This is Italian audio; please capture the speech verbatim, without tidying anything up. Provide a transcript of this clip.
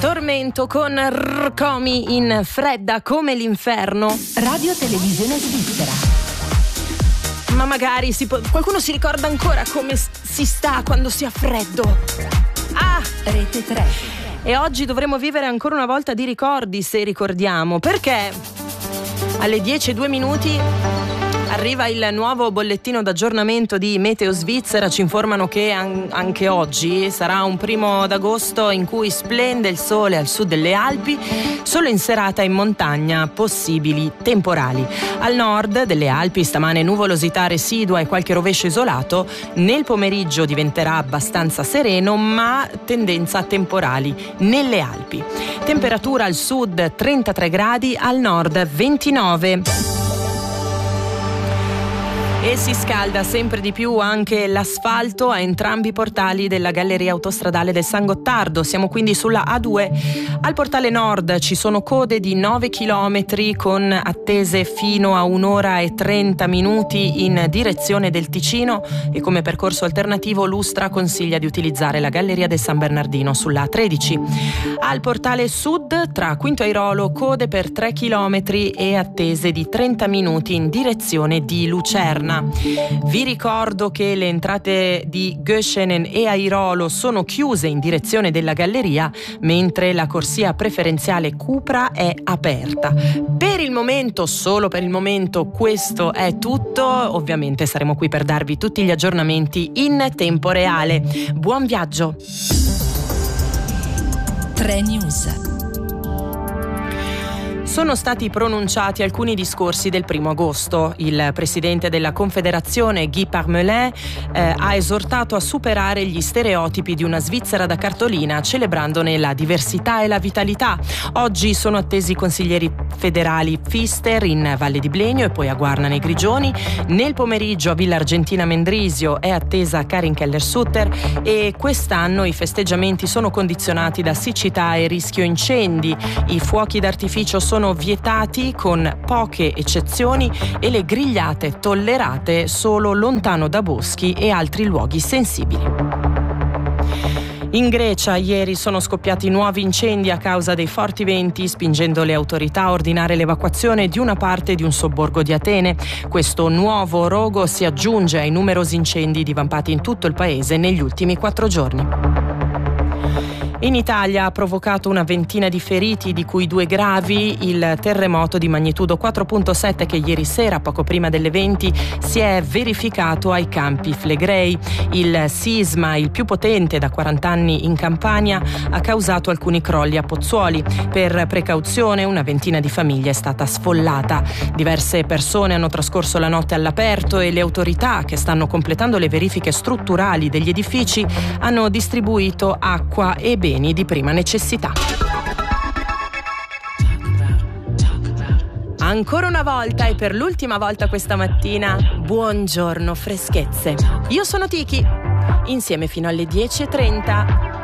Tormento con Rcomi in Fredda come l'inferno. Radio Televisione Svizzera. Ma magari si può, qualcuno si ricorda ancora come si sta quando si ha freddo. Ah! Rete tre. E oggi dovremo vivere ancora una volta di ricordi, se ricordiamo, perché alle dieci e due minuti arriva il nuovo bollettino d'aggiornamento di Meteo Svizzera. Ci informano che an- anche oggi sarà un primo d'agosto in cui splende il sole al sud delle Alpi, solo in serata in montagna possibili temporali. Al nord delle Alpi stamane nuvolosità residua e qualche rovescio isolato, nel pomeriggio diventerà abbastanza sereno ma tendenza a temporali nelle Alpi. Temperatura al sud trentatré gradi, al nord ventinove. E si scalda sempre di più anche l'asfalto a entrambi i portali della galleria autostradale del San Gottardo. Siamo quindi sulla A due. Al portale nord ci sono code di nove chilometri con attese fino a un'ora e trenta minuti in direzione del Ticino, e come percorso alternativo l'Ustra consiglia di utilizzare la galleria del San Bernardino sulla A tredici. Al portale sud tra Quinto Airolo code per tre chilometri e attese di trenta minuti in direzione di Lucerna. Vi ricordo che le entrate di Göschenen e Airolo sono chiuse in direzione della galleria, mentre la corsia preferenziale Cupra è aperta. Per il momento, solo per il momento, questo è tutto. Ovviamente saremo qui per darvi tutti gli aggiornamenti in tempo reale. Buon viaggio! tre News. Sono stati pronunciati alcuni discorsi del primo agosto. Il presidente della Confederazione, Guy Parmelin, eh, ha esortato a superare gli stereotipi di una Svizzera da cartolina, celebrandone la diversità e la vitalità. Oggi sono attesi i consiglieri federali Pfister in Valle di Blegno e poi a Guarna nei Grigioni. Nel pomeriggio a Villa Argentina Mendrisio è attesa Karin Keller-Sutter, e quest'anno i festeggiamenti sono condizionati da siccità e rischio incendi. I fuochi d'artificio sono vietati con poche eccezioni e le grigliate tollerate solo lontano da boschi e altri luoghi sensibili. In Grecia ieri sono scoppiati nuovi incendi a causa dei forti venti, spingendo le autorità a ordinare l'evacuazione di una parte di un sobborgo di Atene. Questo nuovo rogo si aggiunge ai numerosi incendi divampati in tutto il paese negli ultimi quattro giorni. In Italia ha provocato una ventina di feriti, di cui due gravi, il terremoto di magnitudo quattro virgola sette che ieri sera, poco prima delle venti, si è verificato ai Campi Flegrei. Il sisma, il più potente da quaranta anni in Campania, ha causato alcuni crolli a Pozzuoli. Per precauzione una ventina di famiglie è stata sfollata. Diverse persone hanno trascorso la notte all'aperto e le autorità, che stanno completando le verifiche strutturali degli edifici, hanno distribuito acqua e beni di prima necessità. Ancora una volta e per l'ultima volta questa mattina, buongiorno freschezze. Io sono Tiki, insieme fino alle dieci e trenta.